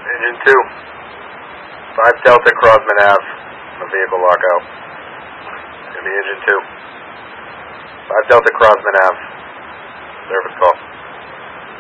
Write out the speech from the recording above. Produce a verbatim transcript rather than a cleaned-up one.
Engine two. five Delta Crosman Ave. A vehicle lockout. It's going to be engine two. five Delta Crosman Ave. Service call.